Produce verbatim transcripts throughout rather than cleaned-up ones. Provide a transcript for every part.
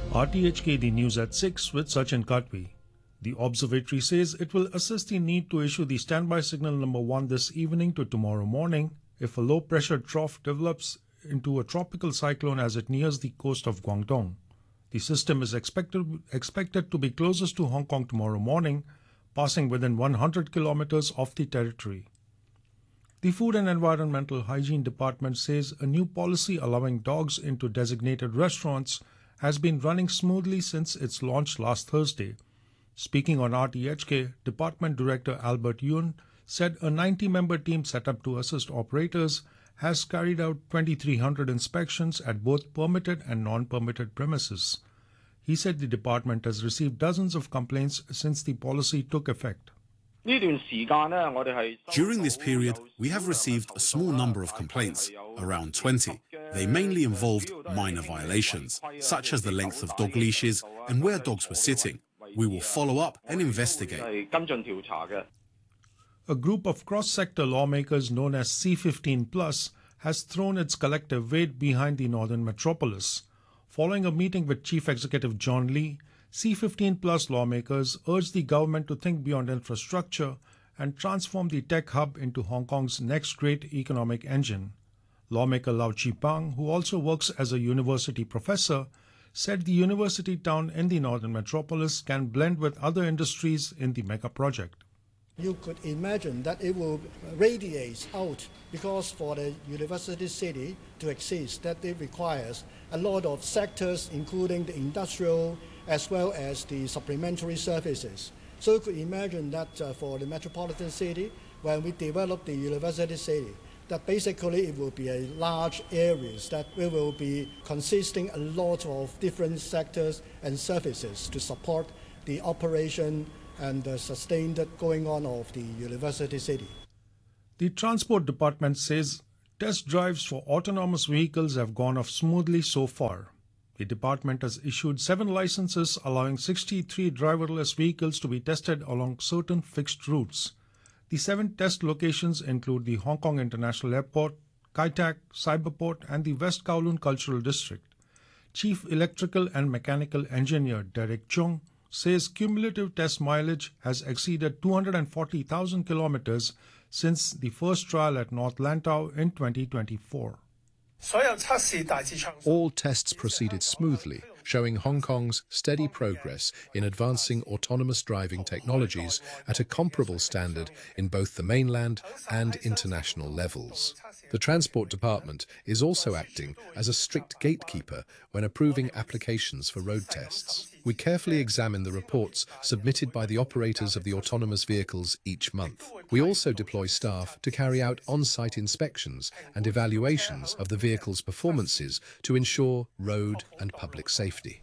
R T H K, the news at six with Sachin Katwi. The observatory says it will assess the need to issue the standby signal number one this evening to tomorrow morning if a low pressure trough develops into a tropical cyclone as it nears the coast of Guangdong. The system is expected, expected to be closest to Hong Kong tomorrow morning, passing within one hundred kilometers of the territory. The Food and Environmental Hygiene Department says a new policy allowing dogs into designated restaurants has been running smoothly since its launch last Thursday. Speaking on R T H K, Department Director Albert Yuen said a ninety-member team set up to assist operators has carried out twenty-three hundred inspections at both permitted and non-permitted premises. He said the department has received dozens of complaints since the policy took effect. During this period, we have received a small number of complaints, around twenty. They mainly involved minor violations, such as the length of dog leashes and where dogs were sitting. We will follow up and investigate. A group of cross-sector lawmakers known as C fifteen plus has thrown its collective weight behind the Northern Metropolis. Following a meeting with Chief Executive John Lee, C fifteen plus lawmakers urged the government to think beyond infrastructure and transform the tech hub into Hong Kong's next great economic engine. Lawmaker Lau Chi-pang, who also works as a university professor, said the university town in the Northern Metropolis can blend with other industries in the mega project. You could imagine that it will radiate out because for the university city to exist, that it requires a lot of sectors, including the industrial as well as the supplementary services. So you could imagine that uh, for the metropolitan city, when we develop the university city, that basically it will be a large areas that we will be consisting a lot of different sectors and services to support the operation and the sustained going on of the university city. The Transport Department says test drives for autonomous vehicles have gone off smoothly so far. The department has issued seven licenses allowing sixty-three driverless vehicles to be tested along certain fixed routes. The seven test locations include the Hong Kong International Airport, Kai Tak, Cyberport and the West Kowloon Cultural District. Chief Electrical and Mechanical Engineer Derek Chung says cumulative test mileage has exceeded two hundred forty thousand kilometers since the first trial at North Lantau in twenty twenty-four. All tests proceeded smoothly, showing Hong Kong's steady progress in advancing autonomous driving technologies at a comparable standard in both the mainland and international levels. The Transport Department is also acting as a strict gatekeeper when approving applications for road tests. We carefully examine the reports submitted by the operators of the autonomous vehicles each month. We also deploy staff to carry out on-site inspections and evaluations of the vehicle's performances to ensure road and public safety.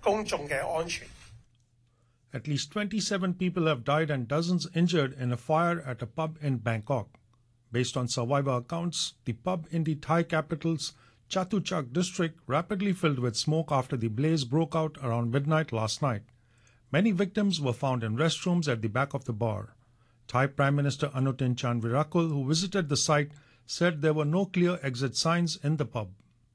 At least twenty-seven people have died and dozens injured in a fire at a pub in Bangkok. Based on survivor accounts, the pub in the Thai capital's Chatuchak district rapidly filled with smoke after the blaze broke out around midnight last night. Many victims were found in restrooms at the back of the bar. Thai Prime Minister Anutin Chanvirakul, who visited the site, said there were no clear exit signs in the pub.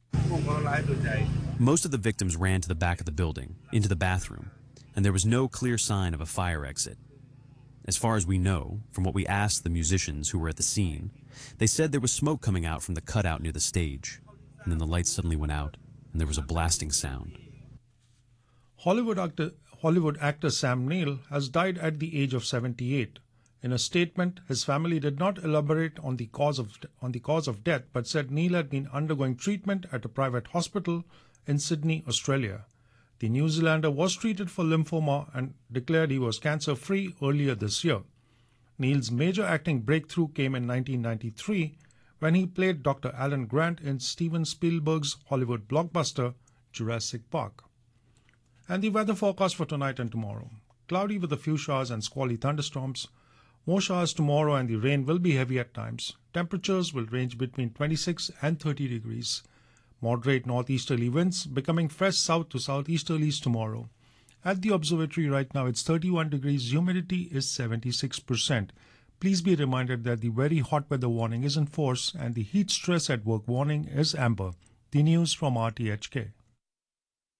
Most of the victims ran to the back of the building, into the bathroom, and there was no clear sign of a fire exit. As far as we know, from what we asked the musicians who were at the scene, they said there was smoke coming out from the cutout near the stage, and then the lights suddenly went out, and there was a blasting sound. Hollywood actor, Hollywood actor Sam Neill has died at the age of seventy-eight. In a statement, his family did not elaborate on the cause of on the cause of death, but said Neill had been undergoing treatment at a private hospital in Sydney, Australia. The New Zealander was treated for lymphoma and declared he was cancer-free earlier this year. Neill's major acting breakthrough came in nineteen ninety-three when he played Doctor Alan Grant in Steven Spielberg's Hollywood blockbuster Jurassic Park. And the weather forecast for tonight and tomorrow. Cloudy with a few showers and squally thunderstorms. More showers tomorrow and the rain will be heavy at times. Temperatures will range between twenty-six and thirty degrees. Moderate northeasterly winds becoming fresh south to southeasterlies tomorrow. At the observatory right now it's thirty-one degrees, humidity is seventy-six percent. Please be reminded that the very hot weather warning is in force and the heat stress at work warning is amber. The news from R T H K.